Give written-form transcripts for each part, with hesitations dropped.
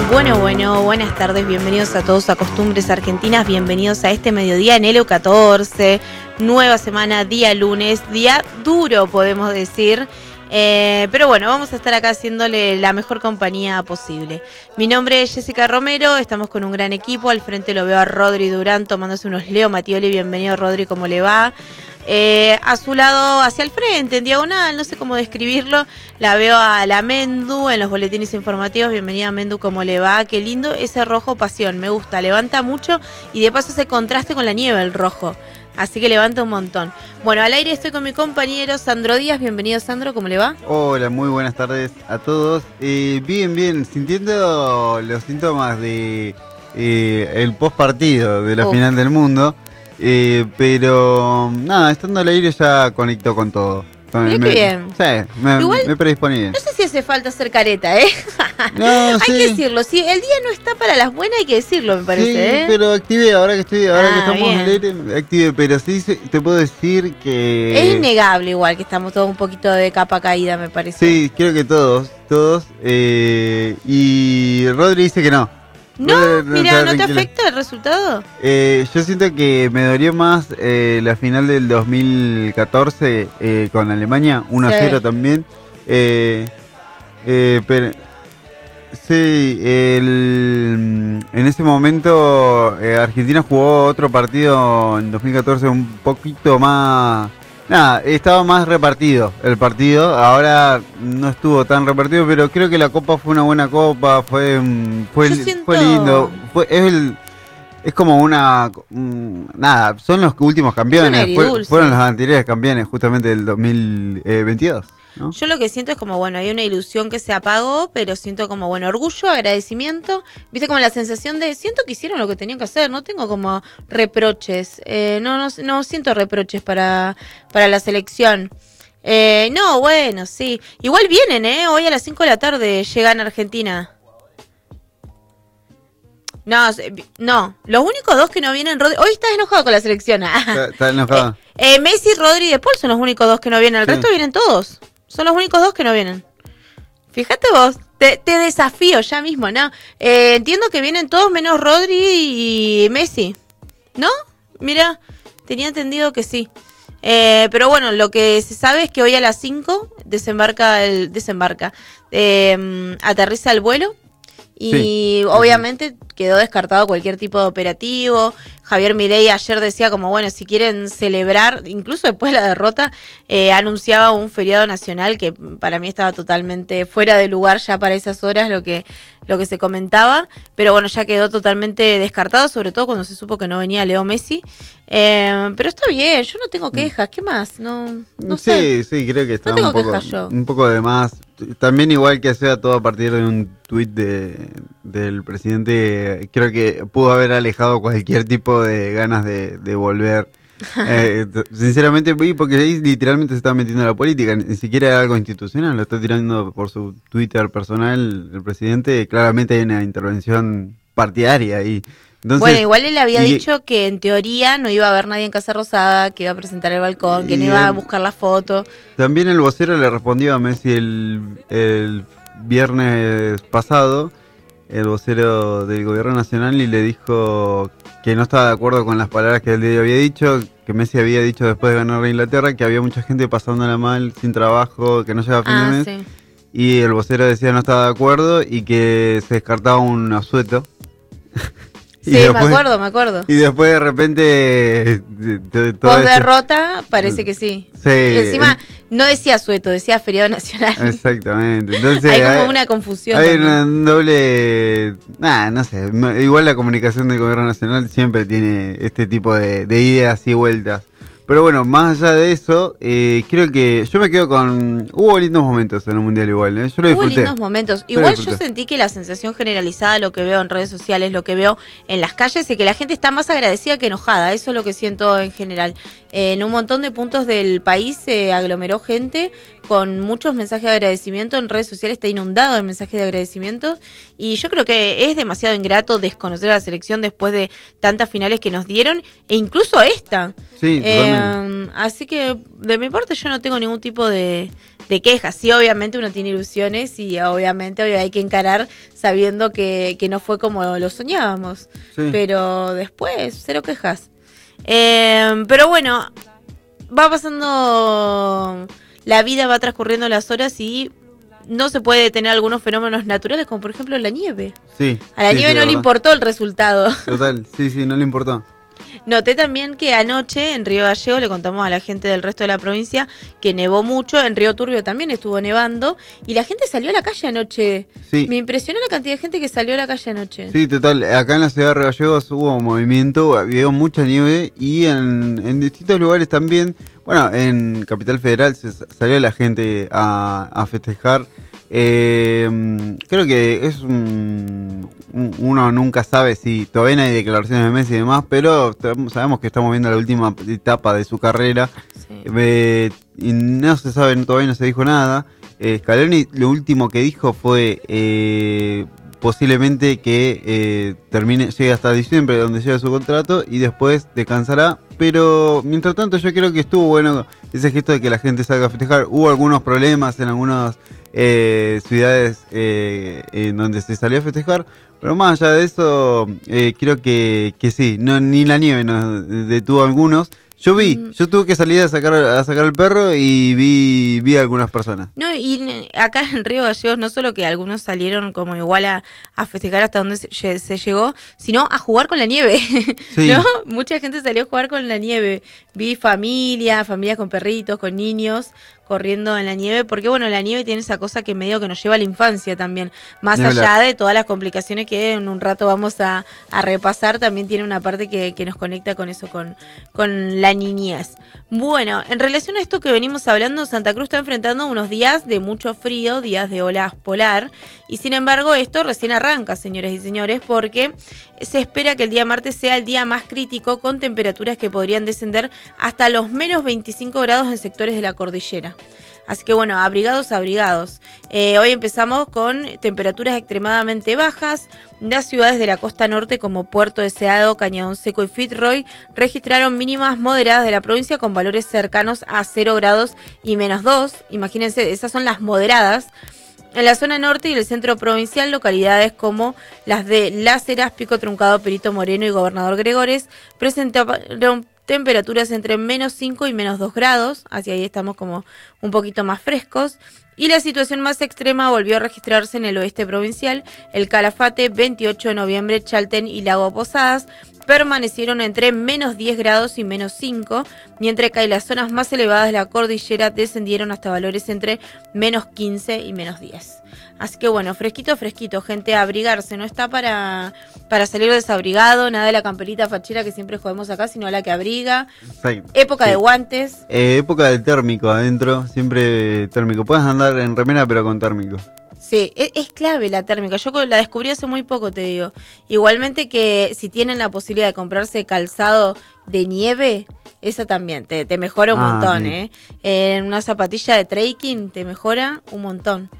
Buenas tardes, bienvenidos a todos a Costumbres Argentinas, bienvenidos a este mediodía en el EU14, nueva semana, día lunes, día duro podemos decir, pero bueno, vamos a estar acá haciéndole la mejor compañía posible. Mi nombre es Jessica Romero, estamos con un gran equipo, al frente lo veo a Rodri Durán tomándose unos Leo Mattioli, bienvenido Rodri, ¿cómo le va? A su lado, hacia el frente, en diagonal, no sé cómo describirlo, la veo a la Mendu en los boletines informativos. Bienvenida Mendu, ¿cómo le va? Qué lindo ese rojo pasión, me gusta, levanta mucho y de paso ese contraste con la nieve el rojo, así que levanta un montón. Bueno, al aire estoy con mi compañero Sandro Díaz. Bienvenido Sandro, ¿cómo le va? Hola, muy buenas tardes a todos. Bien, sintiendo los síntomas de el post partido de la final del mundo. Pero nada, estando al aire ya conecto con todo. Qué bien. Sí, me predisponí. No sé si hace falta hacer careta, ¿eh? No, hay sí. que decirlo. Si el día no está para las buenas, hay que decirlo, me parece. Sí, pero activé, ahora que estamos bien. al aire, activé, pero sí te puedo decir que... Es innegable igual que estamos todos un poquito de capa caída, me parece. Sí, creo que todos. Y Rodri dice que no. No, mira, ¿no te afecta el resultado? Yo siento que me dolió más la final del 2014 con Alemania, 1-0 sí. También. Pero sí, en ese momento Argentina jugó otro partido en 2014 un poquito más... Nada, estaba más repartido el partido, ahora no estuvo tan repartido, pero creo que la copa fue una buena copa, fue lindo, es como nada, son los últimos campeones, fueron los anteriores campeones justamente del 2022. ¿No? Yo lo que siento es como, bueno, hay una ilusión que se apagó, pero siento como, bueno, orgullo, agradecimiento, viste, como la sensación de, siento que hicieron lo que tenían que hacer, no tengo como reproches, no siento reproches para la selección. No, bueno, sí, igual vienen, hoy a las 5 de la tarde llegan a Argentina. No, los únicos dos que no vienen, hoy estás enojado con la selección. Está enojado. Messi, Rodri y De Paul son los únicos dos que no vienen, el resto vienen todos. Son los únicos dos que no vienen. Fíjate vos, te desafío ya mismo, ¿no? Entiendo que vienen todos menos Rodri y Messi, ¿no? Mira, tenía entendido que sí. Pero bueno, lo que se sabe es que hoy a las 5 aterriza el vuelo. Y sí, obviamente quedó descartado cualquier tipo de operativo. Javier Milei ayer decía como, bueno, si quieren celebrar, incluso después de la derrota, anunciaba un feriado nacional que para mí estaba totalmente fuera de lugar ya para esas horas lo que se comentaba. Pero bueno, ya quedó totalmente descartado, sobre todo cuando se supo que no venía Leo Messi. Pero está bien, yo no tengo quejas. ¿Qué más? No sé. Sí, creo que está no un poco de más. También igual que sea todo a partir de un tuit del presidente, creo que pudo haber alejado cualquier tipo de ganas de volver. Sinceramente, porque ahí literalmente se está metiendo en la política, ni siquiera era algo institucional, lo está tirando por su Twitter personal el presidente. Claramente hay una intervención partidaria ahí. Entonces, bueno, igual él había dicho que en teoría no iba a haber nadie en Casa Rosada, que iba a presentar el balcón, que no iba a buscar la foto. También el vocero le respondió a Messi el viernes pasado, el vocero del gobierno nacional, y le dijo que no estaba de acuerdo con las palabras que él había dicho, que Messi había dicho después de ganar a Inglaterra, que había mucha gente pasándola mal, sin trabajo, que no llegaba a fin de mes. Sí. Y el vocero decía no estaba de acuerdo y que se descartaba un asueto. Sí, después, me acuerdo. Y después de repente... Post derrota, parece que sí. Sí. Y encima no decía asueto, decía feriado nacional. Exactamente. Entonces, hay como una confusión. Hay una doble... no sé. Igual la comunicación del gobierno nacional siempre tiene este tipo de ideas y vueltas. Pero bueno, más allá de eso, creo que yo me quedo con... Hubo lindos momentos en el Mundial igual, ¿eh? Yo lo disfruté. Hubo lindos momentos. Igual yo sentí que la sensación generalizada, lo que veo en redes sociales, lo que veo en las calles, es que la gente está más agradecida que enojada. Eso es lo que siento en general. En un montón de puntos del país se aglomeró gente con muchos mensajes de agradecimiento. En redes sociales está inundado de mensajes de agradecimiento. Y yo creo que es demasiado ingrato desconocer a la selección después de tantas finales que nos dieron, e incluso esta. Sí, Así que de mi parte yo no tengo ningún tipo de de quejas. Sí, obviamente uno tiene ilusiones y obviamente hay que encarar sabiendo que no fue como lo soñábamos. Sí. Pero después, cero quejas. Pero bueno, va pasando la vida, va transcurriendo las horas y no se puede detener algunos fenómenos naturales, como por ejemplo la nieve. Sí. A la nieve no le importó el resultado. Total, sí, no le importó. Noté también que anoche en Río Gallegos, le contamos a la gente del resto de la provincia, que nevó mucho, en Río Turbio también estuvo nevando, y la gente salió a la calle anoche. Sí. Me impresionó la cantidad de gente que salió a la calle anoche. Sí, total, acá en la ciudad de Río Gallegos hubo movimiento, había mucha nieve, y en distintos lugares también. Bueno, en Capital Federal salió la gente a festejar. Creo que es uno nunca sabe si todavía no hay declaraciones de Messi y demás, pero sabemos que estamos viendo la última etapa de su carrera. Sí. Y no se sabe, todavía no se dijo nada. Scaloni lo último que dijo fue posiblemente que llegue hasta diciembre, donde llega su contrato, y después descansará. Pero mientras tanto yo creo que estuvo bueno ese gesto de que la gente salga a festejar. Hubo algunos problemas en algunas ciudades en donde se salió a festejar, pero más allá de eso creo que sí, ni la nieve nos detuvo a algunos. Yo tuve que salir a sacar al perro y vi a algunas personas. No, y acá en Río Gallegos no solo que algunos salieron como igual a festejar hasta donde se llegó, sino a jugar con la nieve. Sí. ¿No? Mucha gente salió a jugar con la nieve. Vi familias con perritos, con niños corriendo en la nieve, porque bueno, la nieve tiene esa cosa que medio que nos lleva a la infancia también, más allá de todas las complicaciones que en un rato vamos a repasar, también tiene una parte que nos conecta con eso, con la niñez. Bueno, en relación a esto que venimos hablando, Santa Cruz está enfrentando unos días de mucho frío, días de ola polar, y sin embargo esto recién arranca, señores y señores, porque se espera que el día martes sea el día más crítico, con temperaturas que podrían descender hasta los menos 25 grados en sectores de la cordillera. Así que bueno, abrigados. Hoy empezamos con temperaturas extremadamente bajas. Las ciudades de la costa norte como Puerto Deseado, Cañadón Seco y Fitzroy registraron mínimas moderadas de la provincia con valores cercanos a 0 grados y -2. Imagínense, esas son las moderadas. En la zona norte y el centro provincial, localidades como las de Las Heras, Pico Truncado, Perito Moreno y Gobernador Gregores presentaron temperaturas entre -5 y -2 grados, hacia ahí estamos como un poquito más frescos. Y la situación más extrema volvió a registrarse en el oeste provincial. El Calafate, 28 de noviembre, Chaltén y Lago Posadas permanecieron entre -10 grados y -5, mientras que las zonas más elevadas de la cordillera descendieron hasta valores entre -15 y -10. Así que bueno, fresquito, gente, a abrigarse, no está para salir desabrigado, nada de la camperita fachera que siempre jugamos acá, sino la que abriga. Sí. Época de guantes. Época de térmico adentro, siempre térmico. Puedes andar en remera pero con térmico. Sí, es clave la térmica. Yo la descubrí hace muy poco, te digo. Igualmente que si tienen la posibilidad de comprarse calzado de nieve, esa también te mejora un montón, sí. En una zapatilla de trekking te mejora un montón.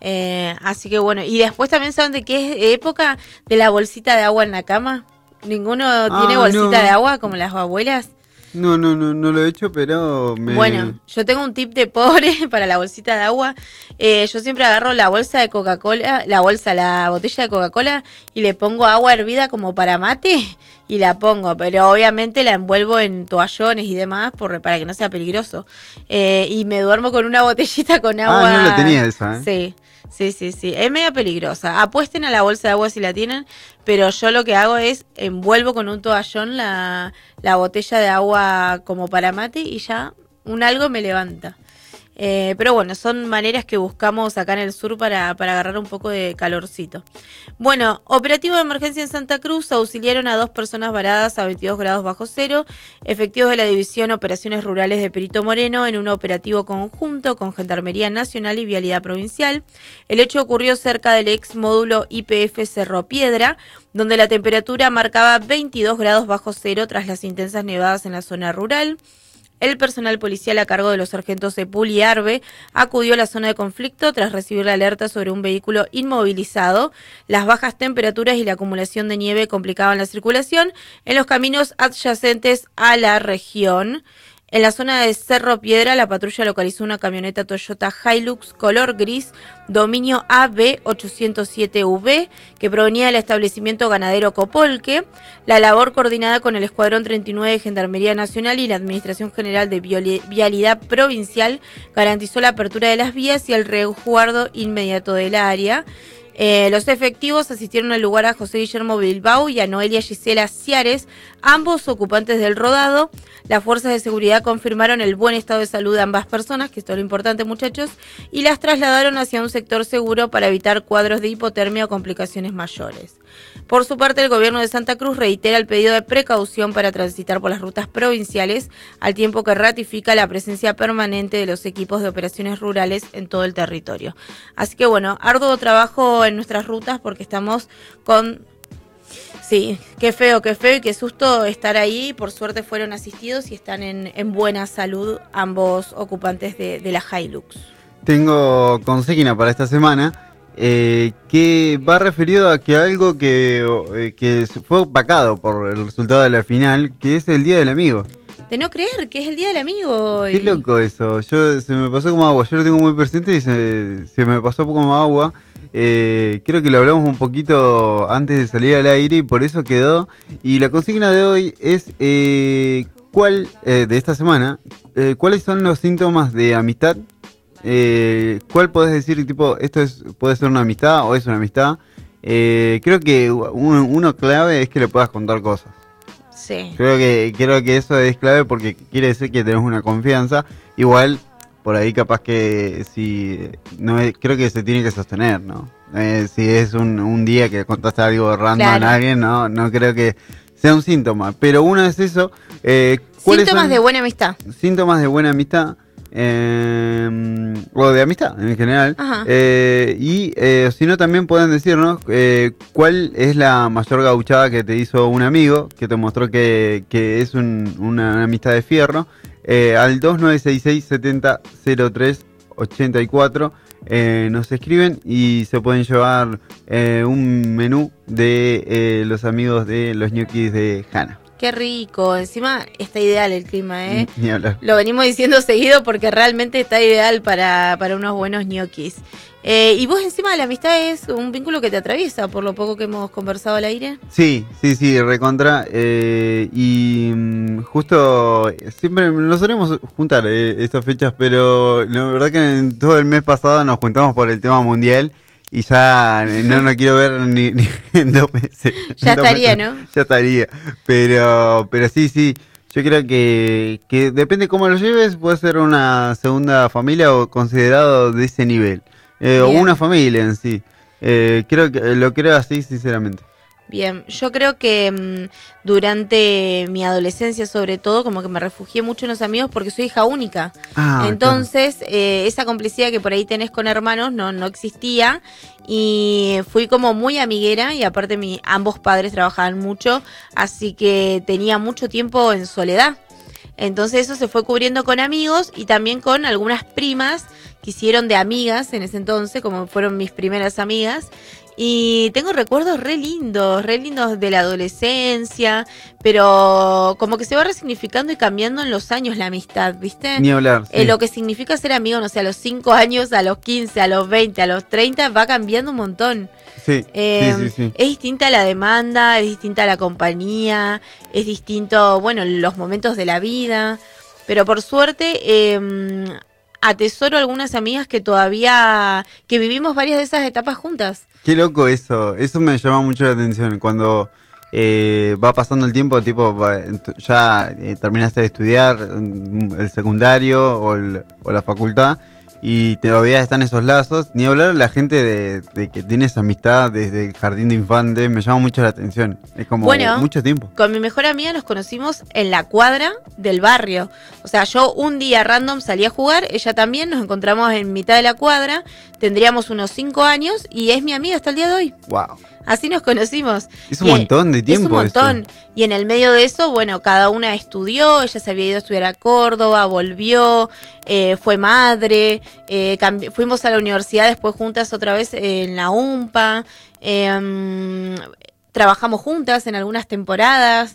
Así que bueno, y después también saben de qué es época de la bolsita de agua en la cama. ¿Ninguno tiene bolsita de agua como las abuelas? No lo he hecho, pero Bueno, yo tengo un tip de pobre para la bolsita de agua. Yo siempre agarro la bolsa de Coca-Cola, la botella de Coca-Cola y le pongo agua hervida como para mate y la pongo, pero obviamente la envuelvo en toallones y demás para que no sea peligroso. Y me duermo con una botellita con agua. No la tenía esa, ¿eh? Sí, es media peligrosa. Apuesten a la bolsa de agua si la tienen, pero yo lo que hago es envuelvo con un toallón la botella de agua como para mate y ya algo me levanta. Pero bueno, son maneras que buscamos acá en el sur para agarrar un poco de calorcito. Bueno, operativo de emergencia en Santa Cruz, auxiliaron a 2 personas varadas a 22 grados bajo cero, efectivos de la División Operaciones Rurales de Perito Moreno en un operativo conjunto con Gendarmería Nacional y Vialidad Provincial. El hecho ocurrió cerca del ex módulo YPF Cerro Piedra, donde la temperatura marcaba 22 grados bajo cero tras las intensas nevadas en la zona rural. El personal policial a cargo de los sargentos Sepul y Arbe acudió a la zona de conflicto tras recibir la alerta sobre un vehículo inmovilizado. Las bajas temperaturas y la acumulación de nieve complicaban la circulación en los caminos adyacentes a la región. En la zona de Cerro Piedra, la patrulla localizó una camioneta Toyota Hilux color gris, dominio AB807V, que provenía del establecimiento ganadero Copolque. La labor coordinada con el Escuadrón 39 de Gendarmería Nacional y la Administración General de Vialidad Provincial garantizó la apertura de las vías y el resguardo inmediato del área. Los efectivos asistieron al lugar a José Guillermo Bilbao y a Noelia Gisela Ciares, ambos ocupantes del rodado. Las fuerzas de seguridad confirmaron el buen estado de salud de ambas personas, que esto es lo importante, muchachos, y las trasladaron hacia un sector seguro para evitar cuadros de hipotermia o complicaciones mayores. Por su parte, el gobierno de Santa Cruz reitera el pedido de precaución para transitar por las rutas provinciales, al tiempo que ratifica la presencia permanente de los equipos de operaciones rurales en todo el territorio. Así que bueno, arduo trabajo en nuestras rutas porque estamos con... Sí, qué feo y qué susto estar ahí. Por suerte fueron asistidos y están en buena salud ambos ocupantes de la Hilux. Tengo consigna para esta semana. Que va referido a que algo que fue opacado por el resultado de la final, que es el Día del Amigo. De no creer que es el Día del Amigo. Qué loco eso. Se me pasó como agua. Yo lo tengo muy presente y se me pasó como agua. Creo que lo hablamos un poquito antes de salir al aire y por eso quedó. Y la consigna de hoy es de esta semana, ¿cuáles son los síntomas de amistad? ¿Cuál podés decir, tipo, puede ser una amistad o es una amistad? Creo que uno clave es que le puedas contar cosas. Sí. Creo que eso es clave porque quiere decir que tenés una confianza. Igual, por ahí capaz que si no es, creo que se tiene que sostener, ¿no? Si es un día que contaste algo random a alguien, no creo que sea un síntoma. Pero uno es eso. Síntomas de buena amistad. Síntomas de buena amistad. O de amistad en general. Y si no, también pueden decirnos cuál es la mayor gauchada que te hizo un amigo, que te mostró que es una amistad de fierro. Al 2966-700384 nos escriben y se pueden llevar un menú de los amigos de los ñoquis de Hanna. Qué rico, encima está ideal el clima, ¿eh? Ni hablar. Lo venimos diciendo seguido porque realmente está ideal para unos buenos ñoquis. Y vos encima de la amistad es un vínculo que te atraviesa, por lo poco que hemos conversado al aire. Sí, recontra. Y justo siempre nos solemos juntar estas fechas, pero la verdad que en todo el mes pasado nos juntamos por el tema mundial. Y ya no quiero ver ni en 2 meses. Ya estaría, ¿no? Ya estaría. Pero sí. Yo creo que depende cómo lo lleves, puede ser una segunda familia o considerado de ese nivel. O una familia en sí. Lo creo así, sinceramente. Bien, yo creo que durante mi adolescencia sobre todo como que me refugié mucho en los amigos porque soy hija única. Entonces claro. Esa complicidad que por ahí tenés con hermanos no existía y fui como muy amiguera y aparte ambos padres trabajaban mucho, así que tenía mucho tiempo en soledad. Entonces eso se fue cubriendo con amigos y también con algunas primas que hicieron de amigas en ese entonces, como fueron mis primeras amigas. Y tengo recuerdos re lindos de la adolescencia, pero como que se va resignificando y cambiando en los años la amistad, ¿viste? Ni hablar. Sí. Lo que significa ser amigo, no sé, a los 5 años, a los 15, a los 20, a los 30, va cambiando un montón. Sí, sí. Es distinta la demanda, es distinta la compañía, es distinto, bueno, los momentos de la vida, pero por suerte atesoro algunas amigas que vivimos varias de esas etapas juntas. Qué loco eso me llama mucho la atención, cuando va pasando el tiempo, tipo ya terminaste de estudiar el secundario o la facultad y todavía están esos lazos, ni hablar de la gente de que tienes amistad desde el jardín de infantes, me llama mucho la atención, es como mucho tiempo. Con mi mejor amiga nos conocimos en la cuadra del barrio, o sea, yo un día random salí a jugar, ella también, nos encontramos en mitad de la cuadra, tendríamos unos 5 años y es mi amiga hasta el día de hoy. Wow. Así nos conocimos. Es un montón de tiempo. Es un montón. Eso. Y en el medio de eso, bueno, cada una estudió, ella se había ido a estudiar a Córdoba, volvió, fue madre, fuimos a la universidad después juntas otra vez en la UMPA, trabajamos juntas en algunas temporadas.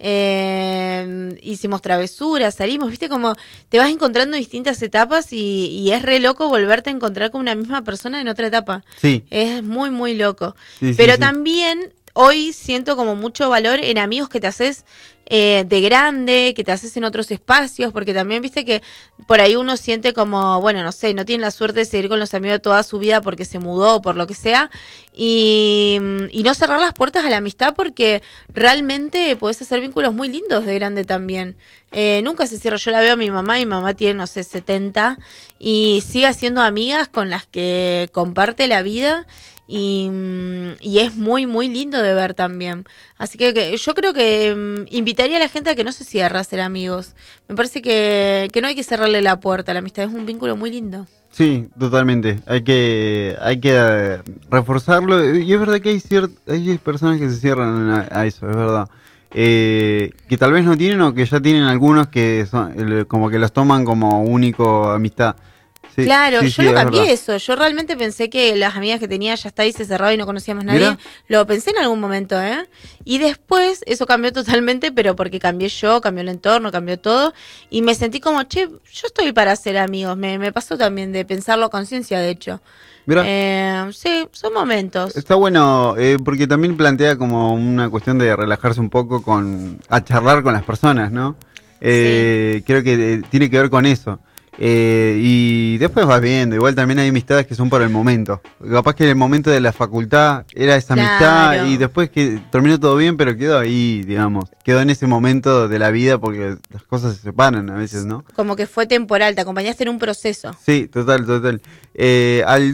hicimos travesuras, salimos, viste como te vas encontrando distintas etapas y es re loco volverte a encontrar con una misma persona en otra etapa. Sí. Es muy, muy loco. Sí, Pero sí, sí. también hoy siento como mucho valor en amigos que te haces de grande, que te haces en otros espacios, porque también viste que por ahí uno siente como, bueno, no sé, no tiene la suerte de seguir con los amigos de toda su vida porque se mudó o por lo que sea, y no cerrar las puertas a la amistad porque realmente podés hacer vínculos muy lindos de grande también. Nunca se cierra, yo la veo a mi mamá tiene, no sé, 70, y sigue haciendo amigas con las que comparte la vida. Y es muy, muy lindo de ver también. Así que yo creo que invitaría a la gente a que no se cierre a ser amigos. Me parece que no hay que cerrarle la puerta. La amistad es un vínculo muy lindo. Sí, totalmente. Hay que reforzarlo. Y es verdad que hay personas que se cierran a eso, es verdad. Que tal vez no tienen o que ya tienen algunos que son como que los toman como único amistad. Sí, claro, sí, yo sí, lo es cambié verdad. eso. Yo realmente pensé que las amigas que tenía ya está ahí, se cerraba y no conocía más nadie. Mira. Lo pensé en algún momento, ¿eh? Y después eso cambió totalmente, pero porque cambié yo, cambió el entorno, cambió todo. Y me sentí como, che, yo estoy para ser amigos. Me pasó también de pensarlo a conciencia, de hecho. Mira. Sí, son momentos. Está bueno, porque también plantea como una cuestión de relajarse un poco a charlar con las personas, ¿no? Sí. Creo que tiene que ver con eso. Y después vas viendo, igual también hay amistades que son por el momento. Capaz que en el momento de la facultad era esa amistad Claro. y después que terminó todo bien, pero quedó ahí, digamos. Quedó en ese momento de la vida porque las cosas se separan a veces, ¿no? Como que fue temporal, te acompañaste en un proceso. Sí, total. Al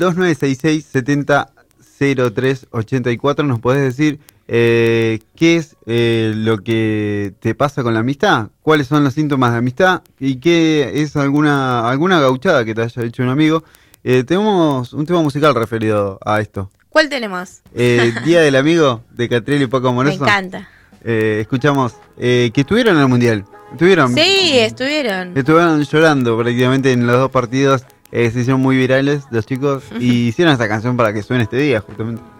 2966-700384 nos podés decir qué es lo que te pasa con la amistad, cuáles son los síntomas de amistad y qué es alguna gauchada que te haya hecho un amigo. Tenemos un tema musical referido a esto. ¿Cuál tenemos? Día del Amigo de Catriel y Paco Me Amoroso. encanta. Escuchamos que estuvieron en el Mundial. Sí, estuvieron. Estuvieron llorando prácticamente en los dos partidos. Se hicieron muy virales los chicos y hicieron esta canción para que suene este día, justamente.